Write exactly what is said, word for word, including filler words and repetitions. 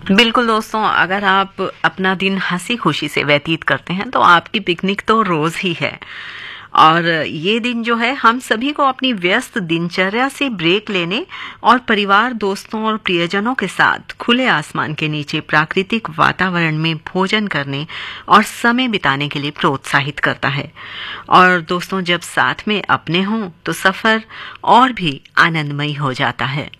बिल्कुल दोस्तों, अगर आप अपना दिन हंसी खुशी से व्यतीत करते हैं तो आपकी पिकनिक तो रोज ही है। और ये दिन जो है हम सभी को अपनी व्यस्त दिनचर्या से ब्रेक लेने और परिवार, दोस्तों और प्रियजनों के साथ खुले आसमान के नीचे प्राकृतिक वातावरण में भोजन करने और समय बिताने के लिए प्रोत्साहित करता है। और दोस्तों, जब साथ में अपने हों तो सफर और भी आनंदमयी हो जाता है।